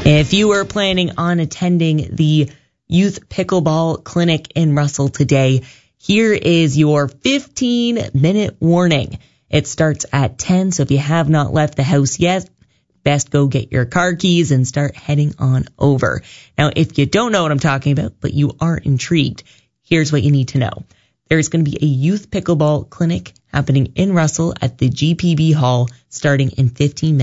If you are planning on attending the Youth Pickleball Clinic in Russell today, here is your 15-minute warning. It starts at 10, so if you have not left the house yet, best go get your car keys and start heading on over. Now, if you don't know what I'm talking about, but you are intrigued, here's what you need to know. There's going to be a Youth Pickleball Clinic happening in Russell at the GPB Hall starting in 15 minutes.